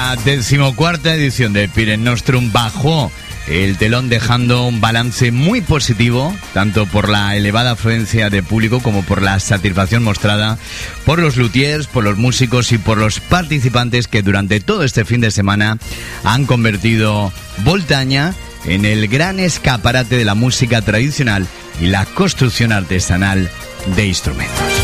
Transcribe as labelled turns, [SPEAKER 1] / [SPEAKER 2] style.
[SPEAKER 1] La 14ª edición de Pirem Nostrum bajó el telón dejando un balance muy positivo, tanto por la elevada afluencia de público como por la satisfacción mostrada por los luthiers, por los músicos y por los participantes que durante todo este fin de semana han convertido Voltaña en el gran escaparate de la música tradicional y la construcción artesanal de instrumentos.